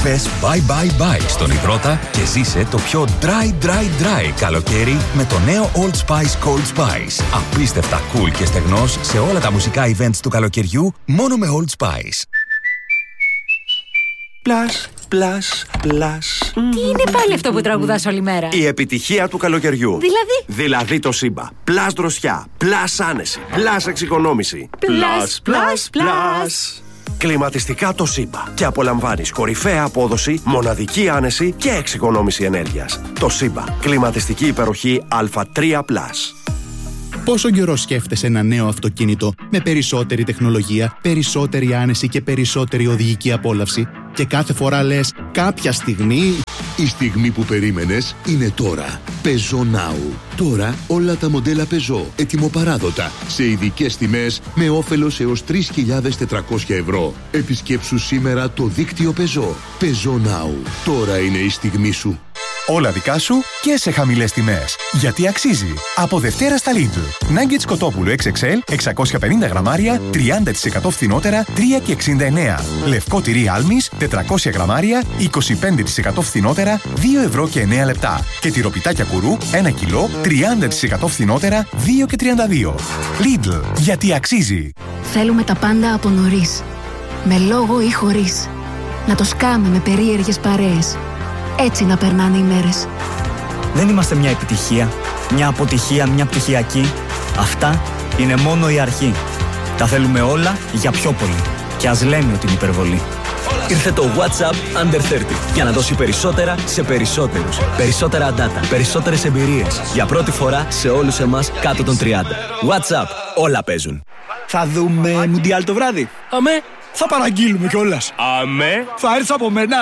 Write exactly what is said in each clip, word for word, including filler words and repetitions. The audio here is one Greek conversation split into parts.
Πες bye bye bye στον υδρότα και ζήσε το πιο dry dry dry καλοκαίρι με το νέο Old Spice Cold Spice. Απίστευτα cool και στεγνός σε όλα τα μουσικά events του καλοκαιριού μόνο με Old Spice. Plus, plus, plus. Τι είναι πάλι αυτό που τραγουδάς όλη μέρα? Η επιτυχία του καλοκαιριού. Δηλαδή? Δηλαδή το Σύμπα. Plus δροσιά, plus άνεση, plus εξοικονόμηση. Plus, plus, plus. Κλιματιστικά το Σύμπα. Και απολαμβάνεις κορυφαία απόδοση, μοναδική άνεση και εξοικονόμηση ενέργειας. Το Σύμπα. Κλιματιστική υπεροχή Α τρία πλας. Πόσο καιρό σκέφτεσαι ένα νέο αυτοκίνητο με περισσότερη τεχνολογία, περισσότερη άνεση και περισσότερη οδηγική απόλαυση και κάθε φορά λες κάποια στιγμή... Η στιγμή που περίμενες είναι τώρα. Peugeot Now. Τώρα όλα τα μοντέλα Peugeot ετοιμοπαράδοτα σε ειδικές τιμές με όφελος έως τρεις χιλιάδες τετρακόσια ευρώ. Επισκέψου σήμερα το δίκτυο Peugeot. Peugeot Now. Τώρα είναι η στιγμή σου. Όλα δικά σου και σε χαμηλές τιμές. Γιατί αξίζει. Από Δευτέρα στα Lidl. Nuggets κοτόπουλο εξ εξ ελ εξακόσια πενήντα γραμμάρια τριάντα τοις εκατό φθηνότερα τρία και εξήντα εννέα. Λευκό τυρί Άλμης τετρακόσια γραμμάρια είκοσι πέντε τοις εκατό φθηνότερα δύο ευρώ και εννέα λεπτά. Και τυροπιτάκια κουρού ένα κιλό τριάντα τοις εκατό φθηνότερα δύο και τριάντα δύο. Lidl. Γιατί αξίζει. Θέλουμε τα πάντα από νωρίς. Με λόγο ή χωρίς. Να το σκάμε με περίεργες παρέες. Έτσι να περνάνε οι μέρες. Δεν είμαστε μια επιτυχία, μια αποτυχία, μια πτυχιακή. Αυτά είναι μόνο η αρχή. Τα θέλουμε όλα για πιο πολύ. Και ας λέμε ότι είναι υπερβολή. Ήρθε το WhatsApp Under τριάντα για να δώσει περισσότερα σε περισσότερους. Περισσότερα data, περισσότερες εμπειρίες. Για πρώτη φορά σε όλους εμάς κάτω των τριάντα. WhatsApp, όλα παίζουν. Θα δούμε Μουντιάλ το βράδυ. Αμέ. Θα παραγγείλουμε κιόλας. Αμέ. Θα έρθεις από μένα.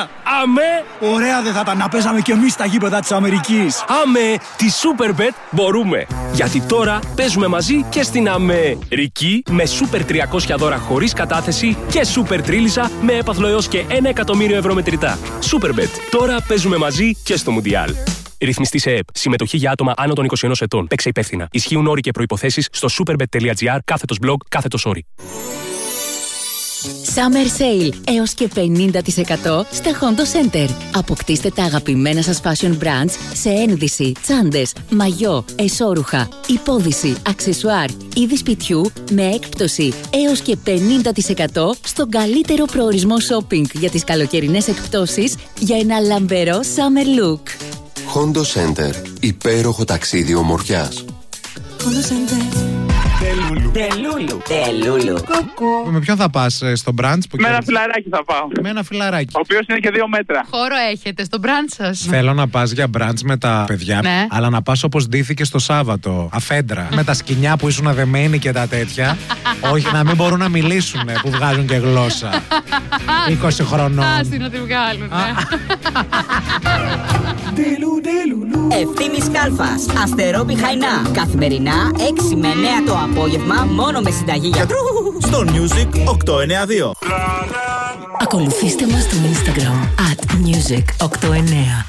Αμέ. Ωραία δεν θα ήταν να παίζαμε κι εμείς στα γήπεδα της Αμερικής. Αμέ. Τη Superbet μπορούμε. Γιατί τώρα παίζουμε μαζί και στην Αμερική με Super τριακόσια δώρα χωρίς κατάθεση και Super Τρίλισσα με έπαθλο έως και ένα εκατομμύριο ευρώ μετρητά. Superbet. Τώρα παίζουμε μαζί και στο Μουντιάλ. Ρυθμιστή σε ΕΕΠ. Συμμετοχή για άτομα άνω των είκοσι ενός ετών. Παίξε υπεύθυνα. Ισχύουν όροι και προϋποθέσεις στο superbet.gr κάθετος blog κάθετος όροι. Summer Sale έως και πενήντα τοις εκατό στα Hondo Center. Αποκτήστε τα αγαπημένα σας fashion brands σε ένδυση, τσάντες, μαγιό, εσώρουχα, υπόδυση, αξεσουάρ, είδη σπιτιού με έκπτωση έως και πενήντα τοις εκατό στον καλύτερο προορισμό shopping για τις καλοκαιρινές εκπτώσεις για ένα λαμπερό summer look. Hondo Center. Υπέροχο ταξίδι ομορφιάς. Hondo Center. Τελούλου. Τελούλου. Τελούλου. Με ποιον θα πας στο μπραντς? Με ένα φιλαράκι θα πάω. Με ένα φιλαράκι. Ο οποίος είναι και δύο μέτρα. Χώρο έχετε στο μπραντς σας? Θέλω να πας για μπραντς με τα παιδιά, ναι. Αλλά να πας όπως ντύθηκε το Σάββατο. Αφέντρα. Με τα σκοινιά που ήσουν αδεμένοι και τα τέτοια. Όχι, να μην μπορούν να μιλήσουν που βγάζουν και γλώσσα. είκοσι χρονών. Άστι να τη βγάλουν. Ευθύμης Κάλφας, Αστερόπη Χαϊνά. Καθημερινά έξι με εννέα το απόγευμα, μόνο με συνταγή γιατρού. Στο Music οκτακόσια ενενήντα δύο. Ακολουθήστε μας στο Instagram at music οκτακόσια εννέα.